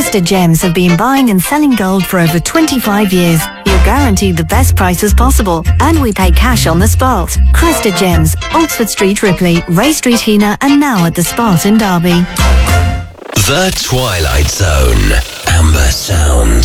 Cresta Gems have been buying and selling gold for over 25 years. You're guaranteed the best prices possible, and we pay cash on the spot. Cresta Gems, Oxford Street, Ripley, Ray Street, Hena, and now at the Spot in Derby. The Twilight Zone. Amber Sound.